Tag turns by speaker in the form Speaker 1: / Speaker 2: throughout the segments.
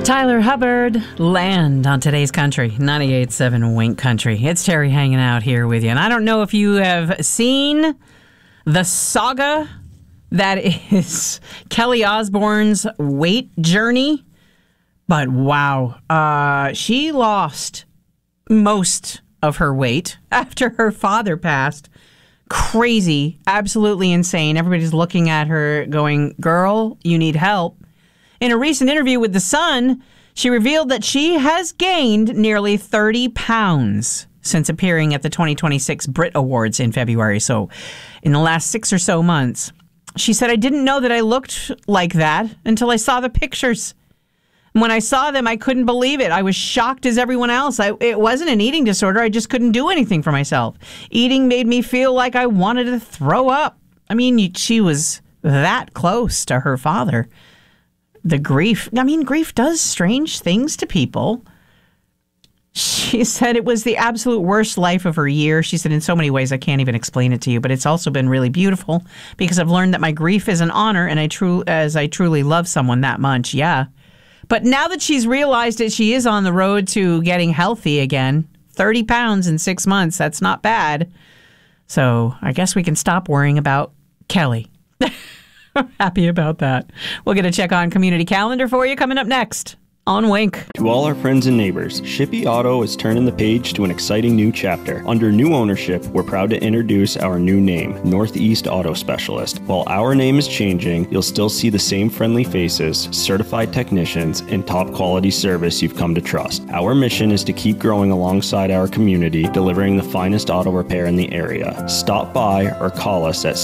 Speaker 1: Tyler Hubbard, Land on today's Country, 98.7 Wink Country. It's Terry hanging out here with you. And I don't know if you have seen the saga that is Kelly Osbourne's weight journey, but wow, she lost most of her weight after her father passed. Crazy, absolutely insane. Everybody's looking at her going, girl, you need help. In a recent interview with The Sun, she revealed that she has gained nearly 30 pounds since appearing at the 2026 Brit Awards in February. So in the last 6 or so months, she said, I didn't know that I looked like that until I saw the pictures. When I saw them, I couldn't believe it. I was shocked as everyone else. It wasn't an eating disorder. I just couldn't do anything for myself. Eating made me feel like I wanted to throw up. I mean, she was that close to her father. The grief. I mean, grief does strange things to people. She said it was the absolute worst life of her year. She said, in so many ways, I can't even explain it to you, but it's also been really beautiful because I've learned that my grief is an honor and as I truly love someone that much. Yeah. But now that she's realized that she is on the road to getting healthy again, 30 pounds in 6 months, that's not bad. So I guess we can stop worrying about Kelly. Happy about that. We'll get a check on community calendar for you coming up next on Wink.
Speaker 2: To all our friends and neighbors, Shippey Auto is turning the page to an exciting new chapter. Under new ownership, we're proud to introduce our new name, Northeast Auto Specialist. While our name is changing, you'll still see the same friendly faces, certified technicians, and top quality service you've come to trust. Our mission is to keep growing alongside our community, delivering the finest auto repair in the area. Stop by or call us at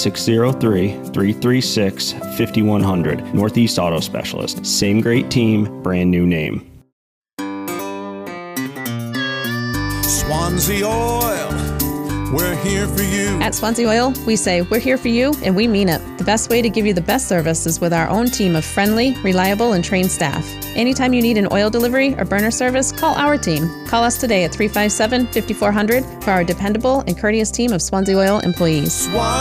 Speaker 2: 603-336-5100. Northeast Auto Specialist. Same great team, brand new name.
Speaker 3: Swansea Oil, we're here for you.
Speaker 4: At Swansea Oil, we say we're here for you, and we mean it. The best way to give you the best service is with our own team of friendly, reliable, and trained staff. Anytime you need an oil delivery or burner service, call our team. Call us today at 357-5400 for our dependable and courteous team of Swansea Oil employees.